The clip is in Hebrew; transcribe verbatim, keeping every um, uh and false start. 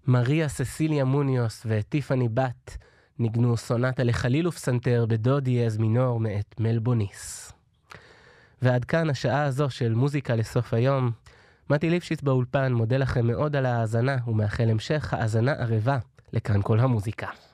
מריה ססיליה מוניוס וטיפני בת ניגנו סונטה לחליל ופסנתר בדו דיאז מינור מאת מלבוניס. ועד כאן השעה הזו של מוזיקה לסוף היום. מתי ליפשיץ באולפן מודה לכם מאוד על ההאזנה ומאחל המשך האזנה ערבה לכאן כל המוזיקה.